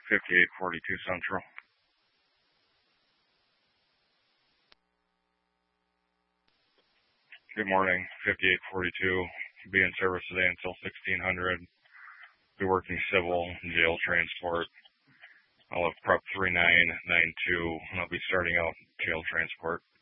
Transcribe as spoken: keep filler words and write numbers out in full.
fifty-eight forty-two Central. Good morning, fifty-eight forty-two. Be in service today until sixteen hundred. Be working civil jail transport. I'll have prep three nine nine two, and I'll be starting out jail transport.